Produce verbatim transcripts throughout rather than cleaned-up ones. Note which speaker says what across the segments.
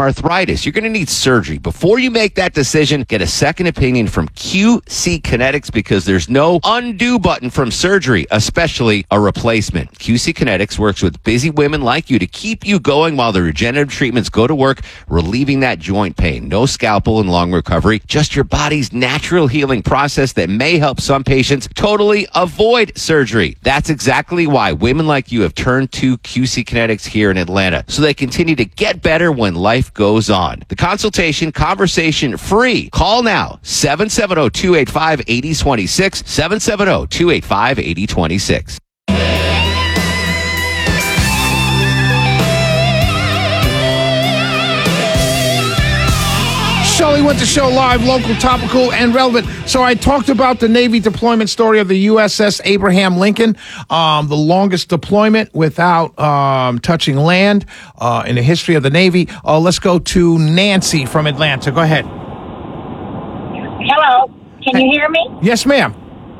Speaker 1: arthritis. You're going to need surgery. Before you make that decision, get a second opinion from Q C Kinetics because there's no undo button from surgery, especially a replacement. Q C Kinetics works with busy women like you to keep you going while the regenerative treatments go to work, relieving that joint pain. No scalpel and long recovery, just your body's natural healing process that may help some patients totally avoid surgery. That's exactly why women like you have turned to Q C Kinetics here in Atlanta, so they continue to get better when life goes on. The consultation, conversation free. Call now, seven seven zero, two eight five, eight zero two six, seven seven zero, two eight five, eight zero two six.
Speaker 2: Shirley went to show live, local, topical, and relevant. So I talked about the Navy deployment story of the U S S Abraham Lincoln, um, the longest deployment without um, touching land uh, in the history of the Navy. Uh, let's go to Nancy from Atlanta. Go ahead.
Speaker 3: Hello. Can you hear me?
Speaker 2: Yes, ma'am.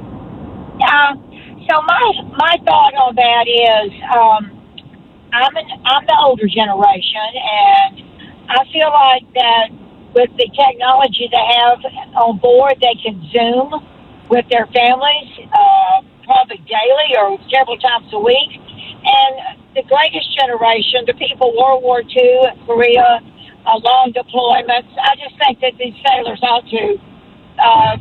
Speaker 3: Uh, so my my thought on that is um, I'm an, I'm the older generation, and I feel like that with the technology they have on board, they can Zoom with their families uh, probably daily or several times a week. And the greatest generation, the people World War Two, Korea, uh, long deployments, I just think that these sailors ought to uh,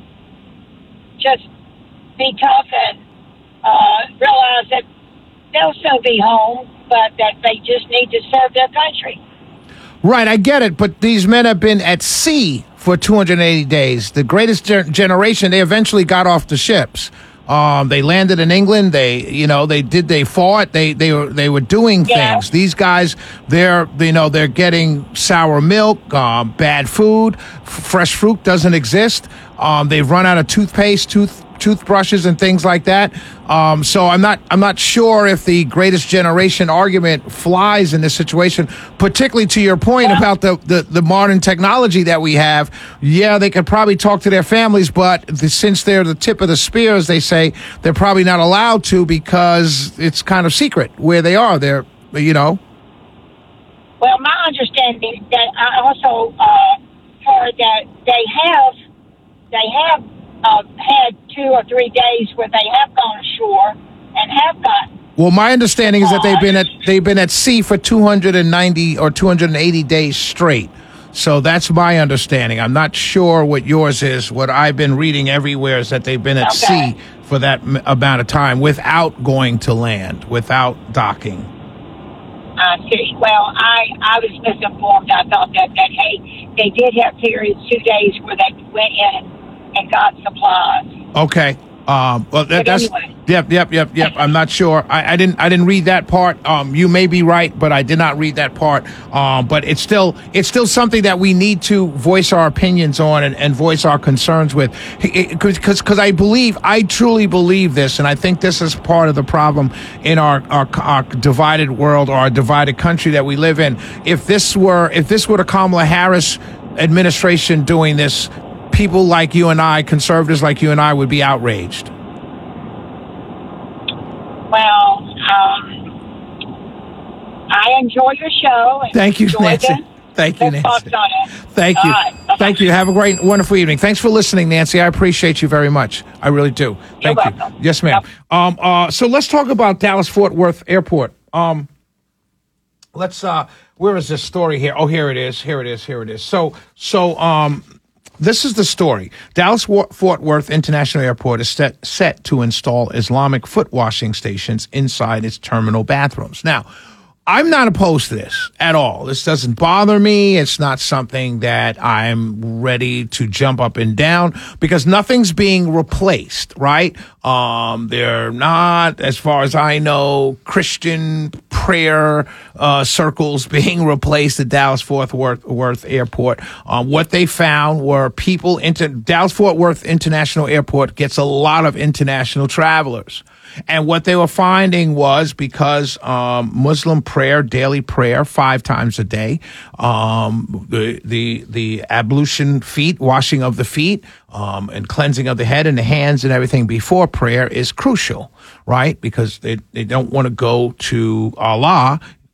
Speaker 3: just be tough and uh, realize that they'll soon be home, but that they just need to serve their country.
Speaker 2: Right, I get it, but these men have been at sea for two hundred eighty days. The greatest ger- generation, they eventually got off the ships. Um, they landed in England. They, you know, they did. They fought. They, they were, they were doing
Speaker 3: Yeah.
Speaker 2: things. These guys, they're, you know, they're getting sour milk, um, bad food, f- fresh fruit doesn't exist. Um, they've run out of toothpaste, tooth. toothbrushes and things like that. Um, so I'm not I'm not sure if the greatest generation argument flies in this situation, particularly to your point about the, the, the modern technology that we have. Yeah, they could probably talk to their families, but the, since they're the tip of the spear, as they say, they're probably not allowed to because it's kind of secret where they are. They're, you know.
Speaker 3: Well, my understanding that I also uh, heard that they have they have uh, had two or three days where they have gone ashore and have gotten.
Speaker 2: Well, my understanding is that they've been at they've been at sea for two hundred ninety or two hundred eighty days straight. So that's my understanding. I'm not sure what yours is. What I've been reading everywhere is that they've been at
Speaker 3: Okay.
Speaker 2: sea for that m- amount of time without going to land, without docking.
Speaker 3: I see. Well, I, I was misinformed. I thought that, that, hey, they did have periods, two days, where they went in and got supplies.
Speaker 2: Okay. Um, well, that,
Speaker 3: But
Speaker 2: that's
Speaker 3: anyway.
Speaker 2: yep, yep, yep, yep. I'm not sure. I, I didn't, I didn't read that part. Um, you may be right, but I did not read that part. Um, but it's still, it's still something that we need to voice our opinions on and, and voice our concerns with, because, because I believe, I truly believe this, and I think this is part of the problem in our, our, our divided world or our divided country that we live in. If this were, if this were the Kamala Harris administration doing this, people like you and I, conservatives like you and I, would be outraged.
Speaker 3: Well, um, I enjoy your show. And
Speaker 2: Thank you,
Speaker 3: enjoy
Speaker 2: Nancy.
Speaker 3: the-
Speaker 2: Thank you,
Speaker 3: the
Speaker 2: Nancy.
Speaker 3: thoughts on it.
Speaker 2: Thank
Speaker 3: All
Speaker 2: you.
Speaker 3: right. Bye-bye.
Speaker 2: Thank you. Have a great, wonderful evening. Thanks for listening, Nancy. I appreciate you very much. I really do. Thank
Speaker 3: You're
Speaker 2: you.
Speaker 3: welcome.
Speaker 2: Yes, ma'am. Um, uh, so let's talk about Dallas-Fort Worth Airport. Um, let's, uh, where is this story here? Oh, here it is. Here it is. Here it is. So, so, um, this is the story. Dallas-Fort Worth International Airport is set, set to install Islamic foot washing stations inside its terminal bathrooms. Now, I'm not opposed to this at all. This doesn't bother me. It's not something that I'm ready to jump up and down because nothing's being replaced, right? Um, they're not, as far as I know, Christian prayer uh, circles being replaced at Dallas-Fort Worth, Worth Airport. Um, what they found were people into Dallas-Fort Worth International Airport gets a lot of international travelers. And what they were finding was because um, Muslim prayer, daily prayer, five times a day, um, the the the ablution feet, washing of the feet, um, and cleansing of the head and the hands and everything before prayer is crucial, right? Because they they don't want to go to Allah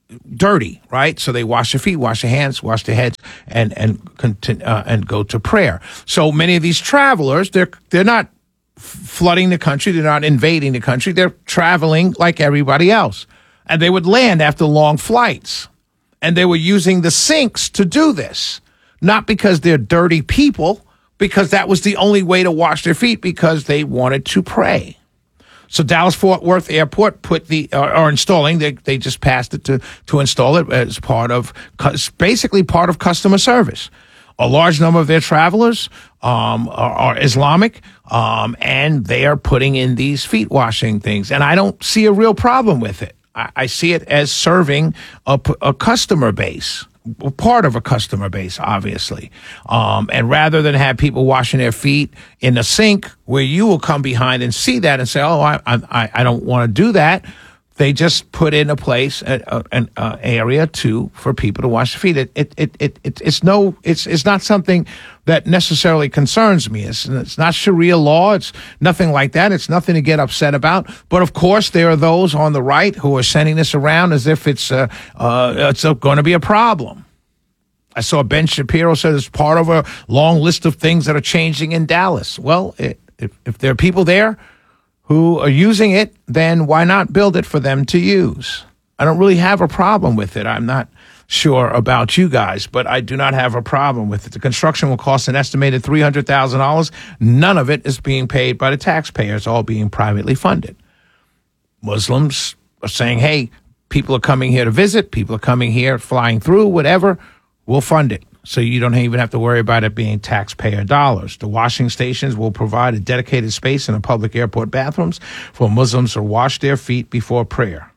Speaker 2: dirty, right? So they wash their feet, wash their hands, wash their heads, and and continue, uh, and go to prayer. So many of these travelers, they're they're not flooding the country, they're not invading the country, they're traveling like everybody else, and they would land after long flights, and they were using the sinks to do this, not because they're dirty people, because that was the only way to wash their feet, because they wanted to pray. So Dallas-Fort Worth Airport put the uh, are installing. They they just passed it to to install it as part of basically part of customer service. A large number of their travelers um, are, are Islamic, um, and they are putting in these feet washing things, and I don't see a real problem with it. I, I see it as serving a, a customer base. Part of a customer base, obviously. Um, and rather than have people washing their feet in the sink where you will come behind and see that and say, oh, I I, I don't want to do that, they just put in a place, a, an uh, area to for people to wash their feet. It, it, it, it, it, it's no, it's it's not something that necessarily concerns me. It's, it's not Sharia law. It's nothing like that. It's nothing to get upset about. But of course, there are those on the right who are sending this around as if it's uh, uh, it's going to be a problem. I saw Ben Shapiro said it's part of a long list of things that are changing in Dallas. Well, it, if, if there are people there who are using it, then why not build it for them to use? I don't really have a problem with it. I'm not sure about you guys, but I do not have a problem with it. The construction will cost an estimated three hundred thousand dollars. None of it is being paid by the taxpayers, all being privately funded. Muslims are saying, hey, people are coming here to visit, people are coming here, flying through, whatever, we'll fund it. So you don't even have to worry about it being taxpayer dollars. The washing stations will provide a dedicated space in the public airport bathrooms for Muslims to wash their feet before prayer.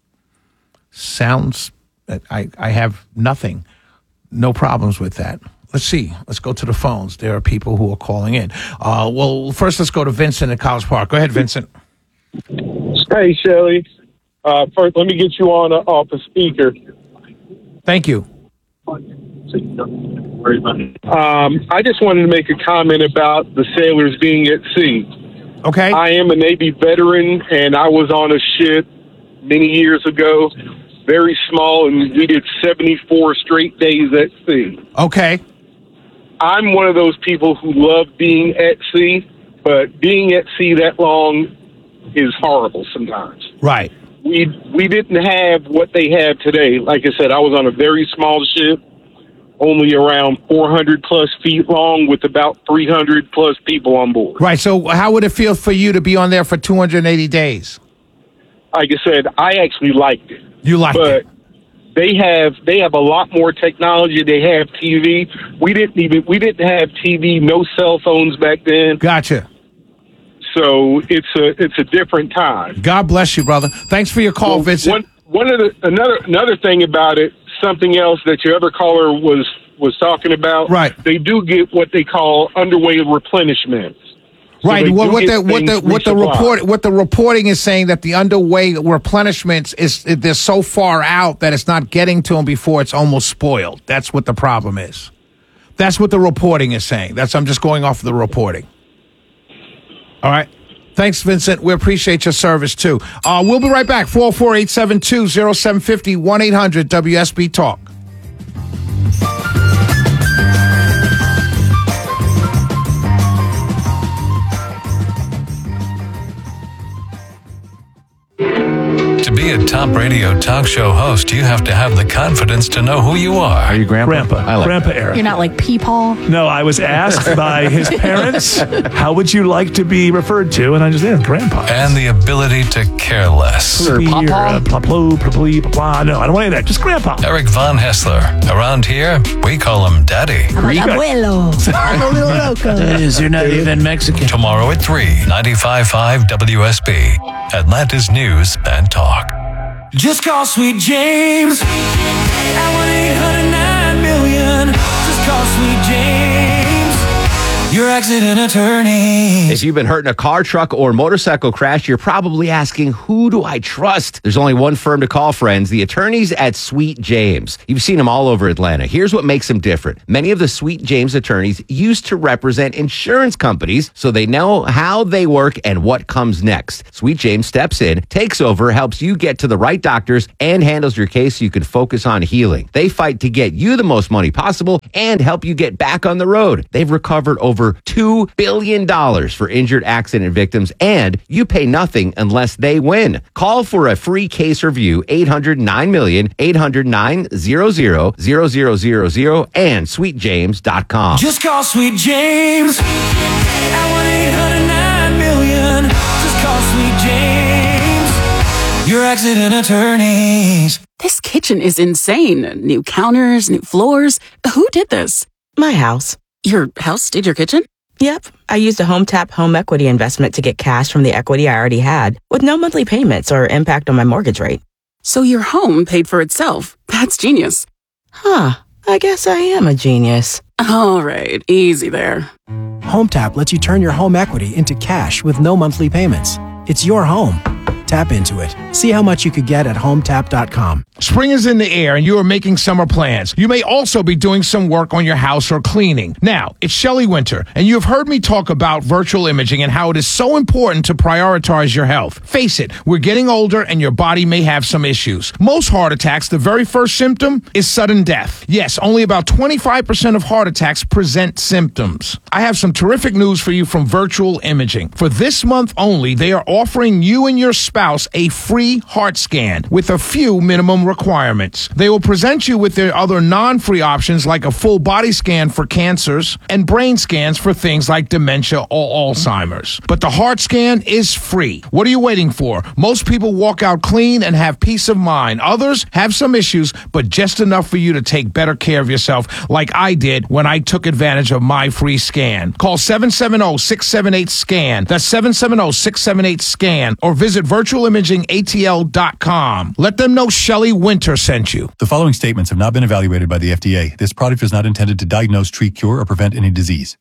Speaker 2: Sounds, I, I have nothing, no problems with that. Let's see. Let's go to the phones. There are people who are calling in. Uh, well, first let's go to Vincent at College Park. Go ahead, Vincent.
Speaker 4: Hey, Shelly. Uh, first, let me get you on uh, off the speaker.
Speaker 2: Thank you.
Speaker 4: Um, I just wanted to make a comment about the sailors being at sea.
Speaker 2: Okay.
Speaker 4: I am a Navy veteran, and I was on a ship many years ago, very small, and we did seventy-four straight days at sea.
Speaker 2: Okay.
Speaker 4: I'm one of those people who love being at sea, but being at sea that long is horrible sometimes.
Speaker 2: Right.
Speaker 4: We we didn't have what they have today. Like I said, I was on a very small ship, only around four hundred plus feet long with about three hundred plus people on board.
Speaker 2: Right. So how would it feel for you to be on there for two hundred eighty days?
Speaker 4: Like I said, I actually liked it.
Speaker 2: You liked
Speaker 4: but
Speaker 2: it.
Speaker 4: They have they have a lot more technology. They have T V. We didn't even we didn't have T V, no cell phones back then.
Speaker 2: Gotcha.
Speaker 4: So it's a it's a different time.
Speaker 2: God bless you, brother. Thanks for your call,
Speaker 4: well,
Speaker 2: Vincent.
Speaker 4: One one of the another another thing about it, something else that your other caller was was talking about.
Speaker 2: Right.
Speaker 4: They do get what they call underway replenishments. So
Speaker 2: right. What, what the what the what the report what the reporting is saying that the underway replenishments is they're so far out that it's not getting to them before it's almost spoiled. That's what the problem is. That's what the reporting is saying. That's I'm just going off of the reporting. All right. Thanks, Vincent. We appreciate your service, too. Uh, we'll be right back. four oh four, eight seven two, oh seven five oh, one eight hundred W S B Talk.
Speaker 5: To be a top radio talk show host, you have to have the confidence to know who you are.
Speaker 1: Are you Grandpa?
Speaker 6: Grandpa.
Speaker 1: I like
Speaker 6: Grandpa
Speaker 1: that.
Speaker 6: Eric.
Speaker 7: You're not like Peepaw?
Speaker 6: No, I was asked by his parents, how would you like to be referred to? And I just said, Grandpa.
Speaker 5: And the ability to care less.
Speaker 6: Or, uh, pla plo, pla plee, pla pla. No, I don't want any of that. Just Grandpa.
Speaker 5: Eric Von Hessler. Around here, we call him Daddy.
Speaker 7: I'm like, abuelo. I'm a little loco.
Speaker 2: You're not even Mexican.
Speaker 5: Tomorrow at three, ninety-five point five W S B. Atlanta's News and Talk.
Speaker 8: Just call Sweet James at one eight hundred nine million. Just call Sweet James. You're accident attorneys.
Speaker 1: If you've been hurt in a car, truck, or motorcycle crash, you're probably asking, who do I trust? There's only one firm to call, friends, the attorneys at Sweet James. You've seen them all over Atlanta. Here's what makes them different. Many of the Sweet James attorneys used to represent insurance companies, so they know how they work and what comes next. Sweet James steps in, takes over, helps you get to the right doctors, and handles your case so you can focus on healing. They fight to get you the most money possible and help you get back on the road. They've recovered over two billion dollars for injured accident victims, and you pay nothing unless they win. Call for a free case review, eight hundred nine million, eight hundred nine hundred, zero zero zero zero, and sweet james dot com.
Speaker 8: Just call Sweet James at one eight hundred nine million. Just call Sweet James, your accident attorneys.
Speaker 9: This kitchen is insane. New counters, new floors. Who did this?
Speaker 10: My house.
Speaker 9: Your house did your kitchen?
Speaker 10: Yep. I used a HomeTap home equity investment to get cash from the equity I already had, with no monthly payments or impact on my mortgage rate.
Speaker 9: So your home paid for itself. That's genius.
Speaker 10: Huh. I guess I am a genius.
Speaker 9: All right. Easy there.
Speaker 11: HomeTap lets you turn your home equity into cash with no monthly payments. It's your home. Tap into it. See how much you could get at home tap dot com.
Speaker 2: Spring is in the air and you are making summer plans. You may also be doing some work on your house or cleaning. Now, it's Shelley Winter, and you have heard me talk about virtual imaging and how it is so important to prioritize your health. Face it, we're getting older and your body may have some issues. Most heart attacks, the very first symptom is sudden death. Yes, only about twenty-five percent of heart attacks present symptoms. I have some terrific news for you from Virtual Imaging. For this month only, they are offering you and your spouse a free heart scan with a few minimum requirements. They will present you with their other non-free options like a full body scan for cancers and brain scans for things like dementia or Alzheimer's. But the heart scan is free. What are you waiting for? Most people walk out clean and have peace of mind. Others have some issues, but just enough for you to take better care of yourself like I did when I took advantage of my free scan. Call seven seven zero, six seven eight, SCAN. That's seven seven zero, six seven eight, SCAN. Or visit virtual imaging A T L dot com. Let them know Shelley Winter sent you.
Speaker 12: The following statements have not been evaluated by the F D A. This product is not intended to diagnose, treat, cure, or prevent any disease.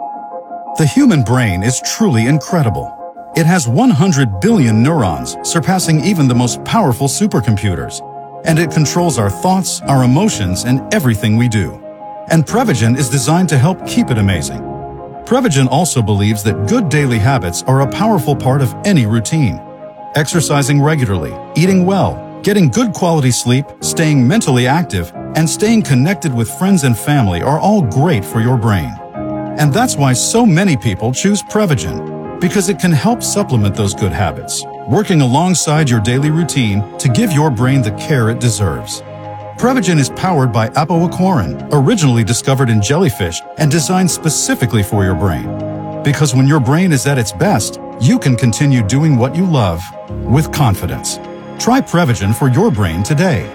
Speaker 13: The human brain is truly incredible. It has one hundred billion neurons, surpassing even the most powerful supercomputers. And it controls our thoughts, our emotions, and everything we do. And Prevagen is designed to help keep it amazing. Prevagen also believes that good daily habits are a powerful part of any routine. Exercising regularly, eating well, getting good quality sleep, staying mentally active, and staying connected with friends and family are all great for your brain. And that's why so many people choose Prevagen, because it can help supplement those good habits, working alongside your daily routine to give your brain the care it deserves. Prevagen is powered by apoaquarin, originally discovered in jellyfish and designed specifically for your brain. Because when your brain is at its best, you can continue doing what you love with confidence. Try Prevagen for your brain today.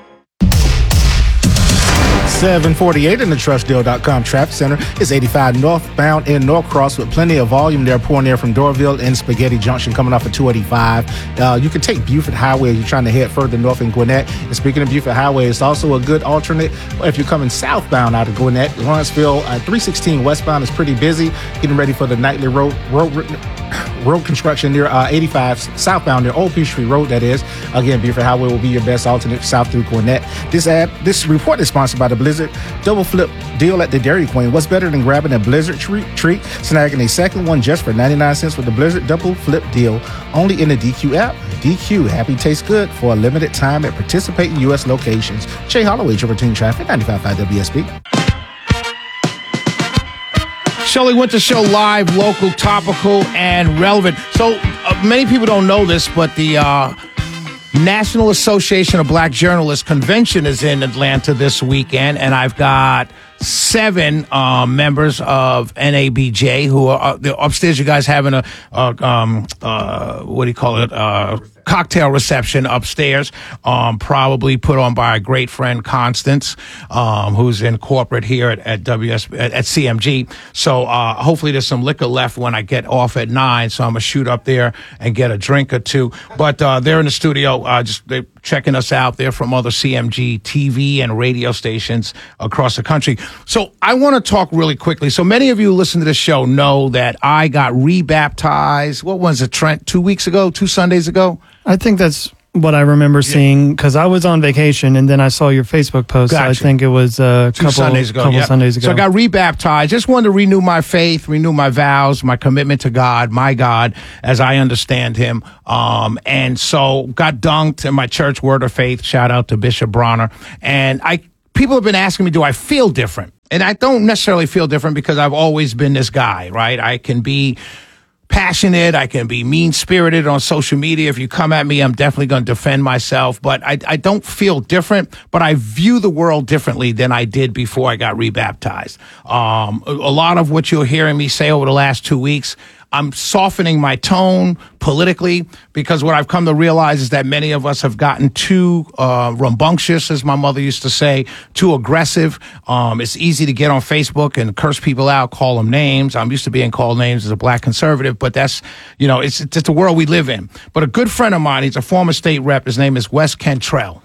Speaker 14: seven forty-eight in the trust deal dot com traffic center is eighty-five northbound in Norcross with plenty of volume there pouring there from Dorville and Spaghetti Junction coming off of two eighty-five. Uh, you can take Buford Highway if you're trying to head further north in Gwinnett. And speaking of Buford Highway, it's also a good alternate if you're coming southbound out of Gwinnett. Lawrenceville uh, three sixteen westbound is pretty busy, getting ready for the nightly road road, road construction near uh, eighty-five southbound near Old Peachtree Road, that is. Again, Buford Highway will be your best alternate south through Gwinnett. This ad, this report is sponsored by the Blizzard Double Flip deal at the Dairy Queen. What's better than grabbing a Blizzard treat, treat snagging a second one just for ninety-nine cents with the Blizzard Double Flip deal only in the D Q app? D Q, happy tastes good for a limited time at participating U S locations. Jay Holloway, Triple Team Traffic, ninety-five point five W S B.
Speaker 2: Shelley Winter Show, live, local, topical, and relevant. So uh, many people don't know this, but the uh, National Association of Black Journalists Convention is in Atlanta this weekend, and I've got seven uh, members of N A B J who are uh, upstairs. You guys having a uh, um, uh, what do you call it? Uh, cocktail reception upstairs, um, probably put on by a great friend, Constance, um, who's in corporate here at, at W S at, at C M G. So uh, hopefully there's some liquor left when I get off at nine. So I'm gonna shoot up there and get a drink or two. But uh, they're in the studio, uh, just they're checking us out. They're from other C M G T V and radio stations across the country. So I want to talk really quickly. So many of you who listen to this show know that I got rebaptized. What was it, Trent? Two weeks ago, two Sundays ago.
Speaker 15: I think that's what I remember seeing, because I was on vacation and then I saw your Facebook post.
Speaker 2: Gotcha.
Speaker 15: So I think it was a
Speaker 2: Two
Speaker 15: couple
Speaker 2: Sundays ago.
Speaker 15: couple
Speaker 2: Yep.
Speaker 15: Sundays ago.
Speaker 2: So I got rebaptized. Just wanted to renew my faith, renew my vows, my commitment to God, my God, as I understand Him. Um, and so got dunked in my church, Word of Faith. Shout out to Bishop Bronner. And I, people have been asking me, do I feel different? And I don't necessarily feel different because I've always been this guy, right? I can be passionate. I can be mean-spirited on social media. If you come at me, I'm definitely going to defend myself. But I, I don't feel different, but I view the world differently than I did before I got rebaptized. Um, a, a lot of what you're hearing me say over the last two weeks, I'm softening my tone politically, because what I've come to realize is that many of us have gotten too uh, rambunctious, as my mother used to say, too aggressive. Um, it's easy to get on Facebook and curse people out, call them names. I'm used to being called names as a black conservative, but that's, you know, it's, it's the world we live in. But a good friend of mine, he's a former state rep. His name is Wes Cantrell.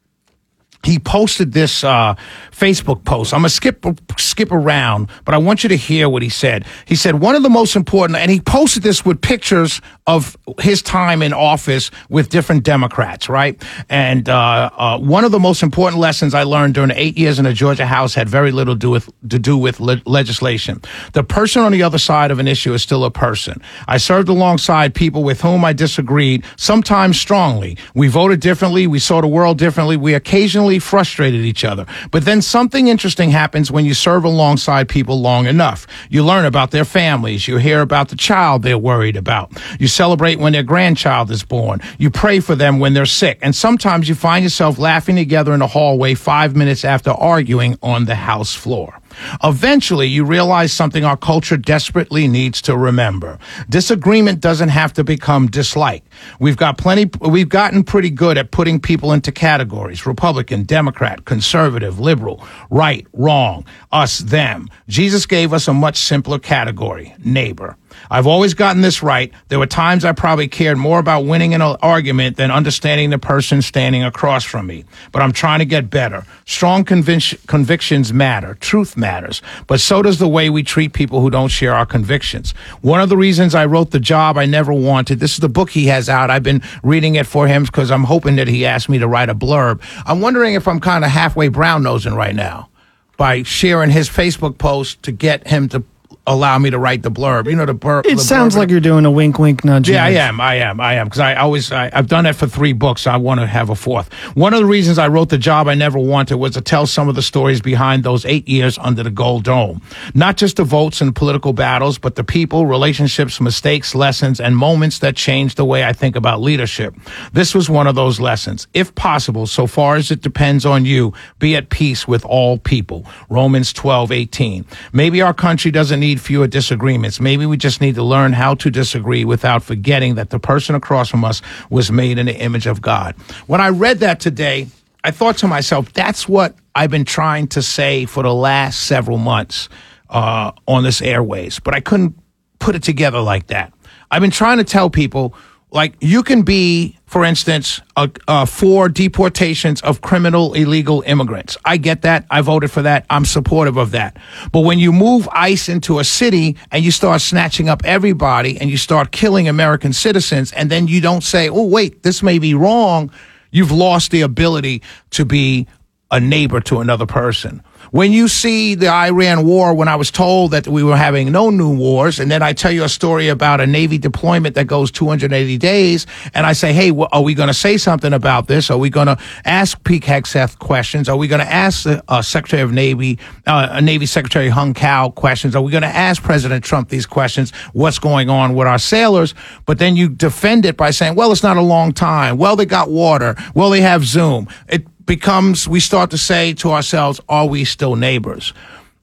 Speaker 2: He posted this uh, Facebook post. I'm going to skip skip around, but I want you to hear what he said. He said, one of the most important, and he posted this with pictures of his time in office with different Democrats, right? And uh, uh, one of the most important lessons I learned during the eight years in the Georgia House had very little do with, to do with le- legislation. The person on the other side of an issue is still a person. I served alongside people with whom I disagreed, sometimes strongly. We voted differently. We saw the world differently. We occasionally frustrated each other. But then something interesting happens when you serve alongside people long enough. You learn about their families. You hear about the child they're worried about. You celebrate when their grandchild is born. You pray for them when they're sick. And sometimes you find yourself laughing together in the hallway five minutes after arguing on the House floor. Eventually, you realize something our culture desperately needs to remember. Disagreement doesn't have to become dislike. We've got plenty, we've gotten pretty good at putting people into categories: Republican, Democrat, conservative, liberal, right, wrong, us, them. Jesus gave us a much simpler category: neighbor. I've always gotten this right. There were times I probably cared more about winning an argument than understanding the person standing across from me. But I'm trying to get better. Strong convic- convictions matter. Truth matters. But so does the way we treat people who don't share our convictions. One of the reasons I wrote The Job I Never Wanted, this is the book he has out. I've been reading it for him because I'm hoping that he asked me to write a blurb. I'm wondering if I'm kind of halfway brown-nosing right now by sharing his Facebook post to get him to allow me to write the blurb. You know, the blurb.
Speaker 15: It
Speaker 2: the
Speaker 15: sounds
Speaker 2: blurb.
Speaker 15: like you're doing a wink, wink, nudge.
Speaker 2: Yeah, I
Speaker 15: nudge.
Speaker 2: am. I am. I am. Because I always, I, I've done it for three books. So I want to have a fourth. One of the reasons I wrote The Job I Never Wanted was to tell some of the stories behind those eight years under the Gold Dome. Not just the votes and political battles, but the people, relationships, mistakes, lessons, and moments that changed the way I think about leadership. This was one of those lessons. If possible, so far as it depends on you, be at peace with all people. Romans twelve eighteen. Maybe our country doesn't need fewer disagreements. Maybe we just need to learn how to disagree without forgetting that the person across from us was made in the image of God. When I read that today, I thought to myself, that's what I've been trying to say for the last several months uh, on this airways, but I couldn't put it together like that. I've been trying to tell people, like, you can be, for instance, uh, uh, for deportations of criminal illegal immigrants. I get that. I voted for that. I'm supportive of that. But when you move ICE into a city and you start snatching up everybody and you start killing American citizens, and then you don't say, oh, wait, this may be wrong, you've lost the ability to be a neighbor to another person. When you see the Iran war, when I was told that we were having no new wars, and then I tell you a story about a Navy deployment that goes two hundred eighty days, and I say, hey, well, are we going to say something about this? Are we going to ask Pete Hegseth questions? Are we going to ask the uh, Secretary of Navy, uh, Navy Secretary Hung Cao questions? Are we going to ask President Trump these questions? What's going on with our sailors? But then you defend it by saying, well, it's not a long time. Well, they got water. Well, they have Zoom. It becomes, we start to say to ourselves, are we still neighbors?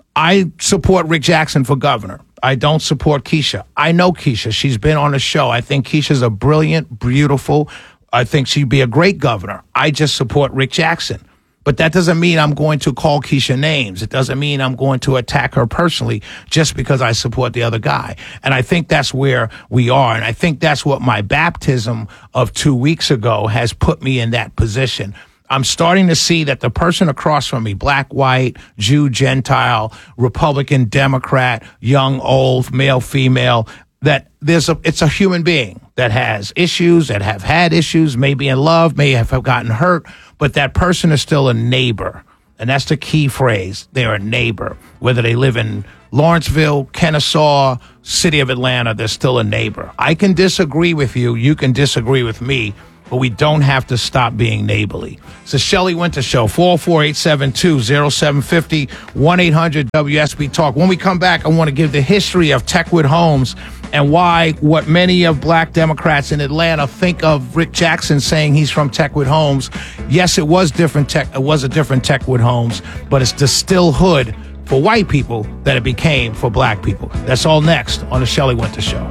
Speaker 2: I support Rick Jackson for governor. I don't support Keisha. I know Keisha. She's been on the show. I think Keisha's a brilliant, beautiful, I think she'd be a great governor. I just support Rick Jackson. But that doesn't mean I'm going to call Keisha names. It doesn't mean I'm going to attack her personally just because I support the other guy. And I think that's where we are. And I think that's what my baptism of two weeks ago has put me in that position. I'm starting to see that the person across from me, black, white, Jew, Gentile, Republican, Democrat, young, old, male, female, that there's a, it's a human being that has issues, that have had issues, may be in love, may have gotten hurt, but that person is still a neighbor. And that's the key phrase. They're a neighbor. Whether they live in Lawrenceville, Kennesaw, city of Atlanta, they're still a neighbor. I can disagree with you. You can disagree with me. But we don't have to stop being neighborly. It's the Shelley Winter Show, four oh four, eight seven two, oh seven five oh, one eight hundred W S B Talk. When we come back, I want to give the history of Techwood Homes and why what many of black Democrats in Atlanta think of Rick Jackson saying he's from Techwood Homes. Yes, it was different. Tech, it was a different Techwood Homes, but it's the still hood for white people that it became for black people. That's all next on the Shelley Winter Show.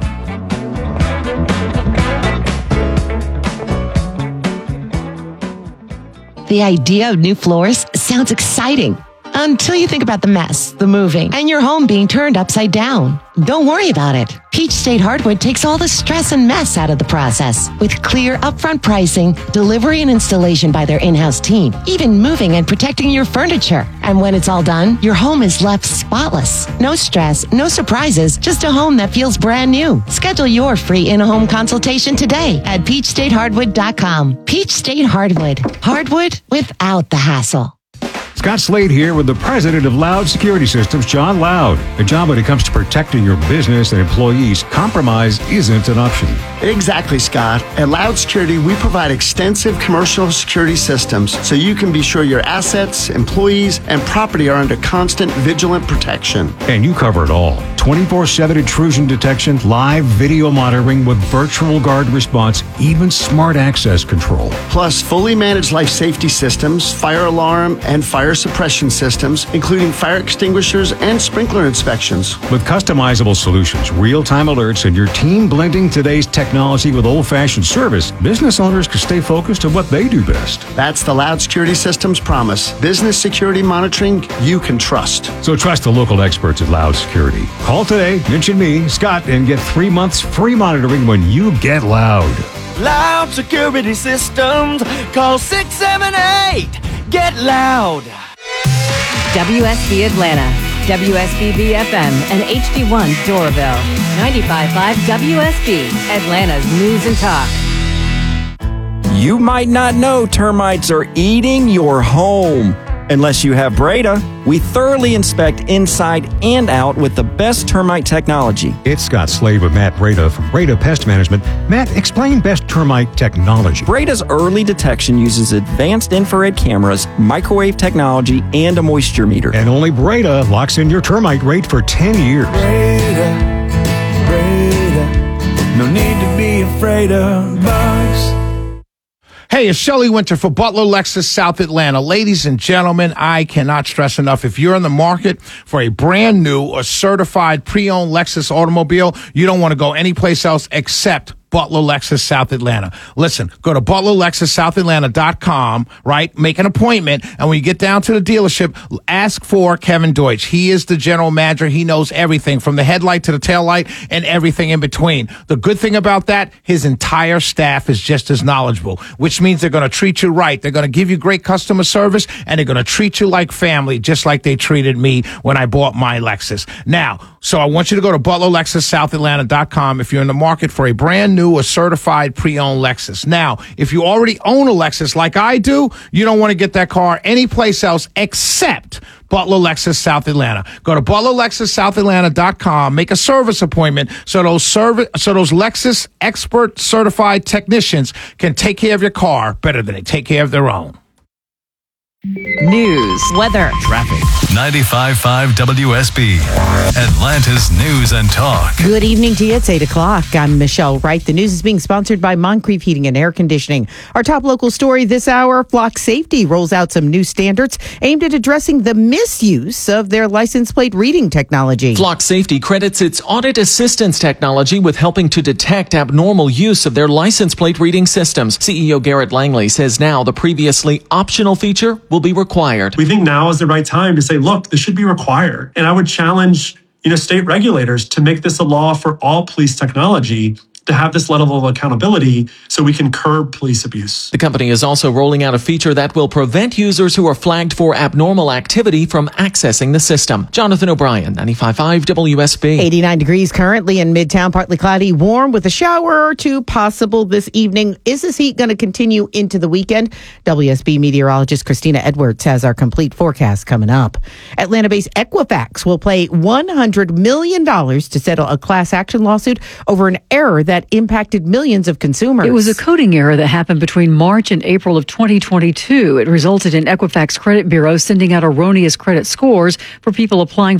Speaker 16: The idea of new floors sounds exciting until you think about the mess, the moving, and your home being turned upside down. Don't worry about it. Peach State Hardwood takes all the stress and mess out of the process with clear upfront pricing, delivery and installation by their in-house team, even moving and protecting your furniture. And when it's all done, your home is left spotless. No stress, no surprises, just a home that feels brand new. Schedule your free in-home consultation today at peach state hardwood dot com. Peach State Hardwood. Hardwood without the hassle.
Speaker 17: Scott Slade here with the president of Loud Security Systems, John Loud. A job when it comes to protecting your business and employees, compromise isn't an option.
Speaker 18: Exactly, Scott. At Loud Security, we provide extensive commercial security systems so you can be sure your assets, employees, and property are under constant vigilant protection.
Speaker 17: And you cover it all. twenty-four seven intrusion detection, live video monitoring with virtual guard response, even smart access control.
Speaker 18: Plus, fully managed life safety systems, fire alarm, and fire suppression systems, including fire extinguishers and sprinkler inspections.
Speaker 17: With customizable solutions, real-time alerts, and your team blending today's technology with old-fashioned service, business owners can stay focused on what they do best.
Speaker 18: That's the Loud Security Systems promise. Business security monitoring you can trust.
Speaker 17: So trust the local experts at Loud Security. Call today, mention me, Scott, and get three months free monitoring when you get loud.
Speaker 8: Loud Security Systems. Call six seven eight. Get loud.
Speaker 19: W S B Atlanta, W S B B F M, and H D one Doraville. ninety-five point five W S B, Atlanta's News and Talk.
Speaker 20: You might not know termites are eating your home. Unless you have Breda, we thoroughly inspect inside and out with the best termite technology.
Speaker 17: It's Scott Slade with Matt Breda from Breda Pest Management. Matt, explain best termite technology.
Speaker 20: Breda's early detection uses advanced infrared cameras, microwave technology, and a moisture meter.
Speaker 17: And only Breda locks in your termite rate for ten years.
Speaker 8: Breda, Breda, no need to be afraid of bugs.
Speaker 2: Hey, it's Shelley Winter for Butler Lexus South Atlanta. Ladies and gentlemen, I cannot stress enough, if you're in the market for a brand new or certified pre-owned Lexus automobile, you don't want to go anyplace else except Butler Lexus South Atlanta. Listen, go to butler lexus south atlanta dot com, right? Make an appointment, and when you get down to the dealership, ask for Kevin Deutsch. He is the general manager. He knows everything from the headlight to the tail light and everything in between. The good thing about that, his entire staff is just as knowledgeable, which means they're going to treat you right. They're going to give you great customer service, and they're going to treat you like family, just like they treated me when I bought my Lexus. Now, so I want you to go to butler lexus south atlanta dot com if you're in the market for a brand new or certified pre-owned Lexus. Now, if you already own a Lexus like I do, you don't want to get that car anyplace else except Butler Lexus South Atlanta. Go to butler lexus south atlanta dot com, make a service appointment so those service so those Lexus expert certified technicians can take care of your car better than they take care of their own.
Speaker 19: News, weather,
Speaker 5: traffic. ninety-five point five W S B, Atlanta's News and Talk.
Speaker 21: Good evening to you. It's eight o'clock. I'm Michelle Wright. The news is being sponsored by Moncrief Heating and Air Conditioning. Our top local story this hour, Flock Safety rolls out some new standards aimed at addressing the misuse of their license plate reading technology.
Speaker 22: Flock Safety credits its audit assistance technology with helping to detect abnormal use of their license plate reading systems. C E O Garrett Langley says now the previously optional feature will be required.
Speaker 23: We think now is the right time to say, look, this should be required. And I would challenge, you know, state regulators to make this a law for all police technology, to have this level of accountability so we can curb police abuse.
Speaker 22: The company is also rolling out a feature that will prevent users who are flagged for abnormal activity from accessing the system. Jonathan O'Brien, ninety-five point five W S B.
Speaker 21: eighty-nine degrees currently in Midtown, partly cloudy, warm with a shower or two possible this evening. Is this heat going to continue into the weekend? W S B meteorologist Christina Edwards has our complete forecast coming up. Atlanta-based Equifax will pay one hundred million dollars to settle a class action lawsuit over an error that impacted millions of consumers.
Speaker 24: It was a coding error that happened between March and April of twenty twenty-two. It resulted in Equifax Credit Bureau sending out erroneous credit scores for people applying